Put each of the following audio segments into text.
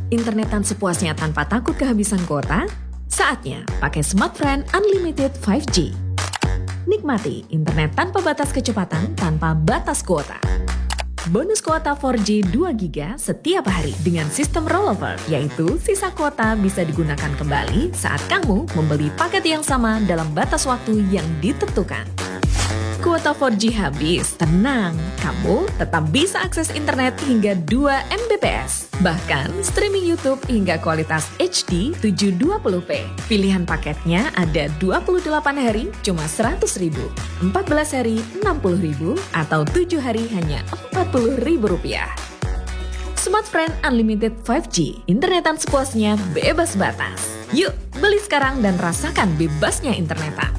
Internetan sepuasnya tanpa takut kehabisan kuota? Saatnya pakai Smartfren Unlimited 5G. Nikmati internet tanpa batas kecepatan, tanpa batas kuota. Bonus kuota 4G 2 GB setiap hari dengan sistem rollover, yaitu sisa kuota bisa digunakan kembali saat kamu membeli paket yang sama dalam batas waktu yang ditentukan. Kuota 4G habis, tenang, kamu tetap bisa akses internet hingga 2 Mbps. Bahkan streaming YouTube hingga kualitas HD 720p. Pilihan paketnya ada 28 hari cuma 100.000, 14 hari 60.000, atau 7 hari hanya Rp40.000. Smartfren Unlimited 5G, internetan sepuasnya bebas batas. Yuk, beli sekarang dan rasakan bebasnya internetan.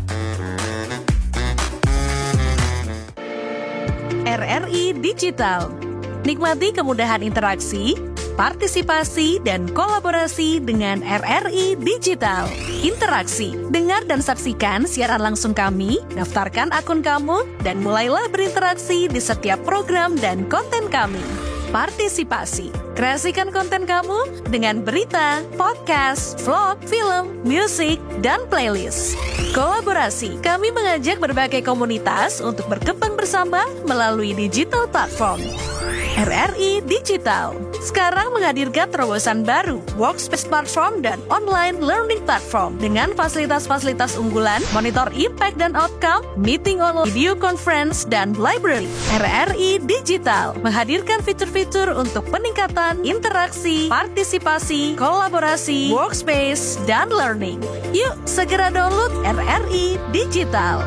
RRI Digital. Nikmati kemudahan interaksi, partisipasi, dan kolaborasi dengan RRI Digital. Interaksi, dengar dan saksikan siaran langsung kami, daftarkan akun kamu, dan mulailah berinteraksi di setiap program dan konten kami. Partisipasi, kreasikan konten kamu dengan berita, podcast, vlog, film, musik, dan playlist. Kolaborasi, kami mengajak berbagai komunitas untuk berkembang bersama melalui digital platform. RRI Digital sekarang menghadirkan terobosan baru, workspace platform dan online learning platform dengan fasilitas-fasilitas unggulan, monitor impact dan outcome, meeting online, video conference, dan library. RRI Digital menghadirkan fitur-fitur untuk peningkatan interaksi, partisipasi, kolaborasi, workspace, dan learning. Yuk, segera download RRI Digital.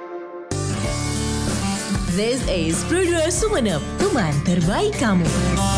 This is Produa Sumeneb, teman terbaik kamu.